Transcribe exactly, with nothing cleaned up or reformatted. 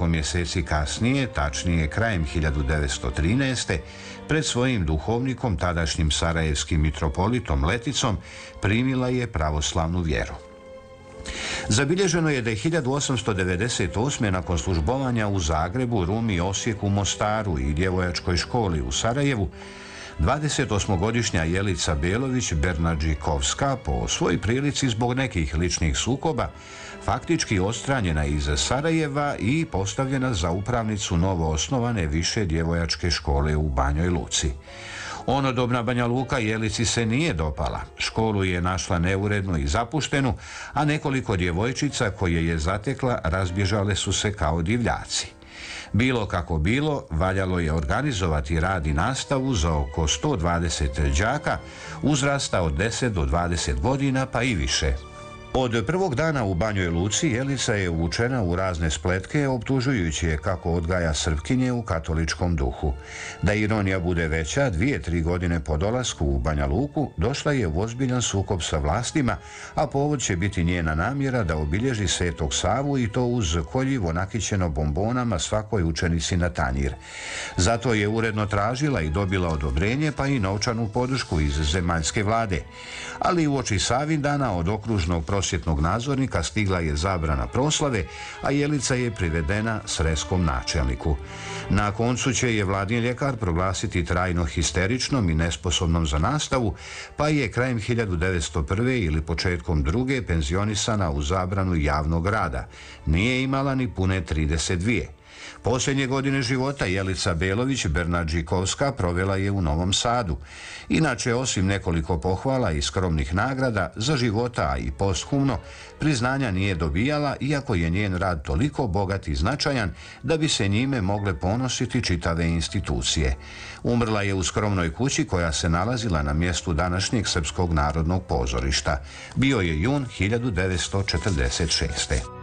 nekoliko mjeseci kasnije, tačnije krajem hiljadu devetsto trinaeste. pred svojim duhovnikom, tadašnjim sarajevskim mitropolitom Leticom, primila je pravoslavnu vjeru. Zabilježeno je da je hiljadu osamsto devedeset osme. nakon službovanja u Zagrebu, Rumi, Osijeku, Mostaru i djevojačkoj školi u Sarajevu, dvadesetosmogodišnja Jelica Belović Bernadžikovska po svoj prilici zbog nekih ličnih sukoba faktički odstranjena iz Sarajeva i postavljena za upravnicu novoosnovane više djevojačke škole u Banjoj Luci. Onodobna Banja Luka Jelici se nije dopala. Školu je našla neurednu i zapuštenu, a nekoliko djevojčica koje je zatekla razbježale su se kao divljaci. Bilo kako bilo, valjalo je organizovati rad i nastavu za oko sto dvadeset đaka uzrasta od deset do dvadeset godina pa i više. Od prvog dana u Banjoj Luci Jelica je uvučena u razne spletke, optužujući je kako odgaja Srpkinje u katoličkom duhu. Da ironija bude veća, dvije, tri godine po dolasku u Banja Luku došla je u ozbiljan sukob sa vlastima, a povod će biti njena namjera da obilježi Svetog Savu i to uz koljivo nakićeno bombonama svakoj učenici na tanjir. Zato je uredno tražila i dobila odobrenje pa i novčanu podršku iz zemaljske vlade. Ali uoči Savindana od okružnog prosvjetnog nadzornika stigla je zabrana proslave, a Jelica je privedena sreskom načelniku. Na koncu će je vladin ljekar proglasiti trajno histeričnom i nesposobnom za nastavu, pa je krajem hiljadu devetsto prve. ili početkom druge penzionisana u zabranu javnog rada. Nije imala ni pune trideset dvije. Posljednje godine života Jelica Belović Bernadžikovska provela je u Novom Sadu. Inače, osim nekoliko pohvala i skromnih nagrada, za života, a i posthumno, priznanja nije dobijala, iako je njen rad toliko bogat i značajan da bi se njime mogle ponositi čitave institucije. Umrla je u skromnoj kući koja se nalazila na mjestu današnjeg Srpskog narodnog pozorišta. Bio je jun hiljadu devetsto četrdeset šeste.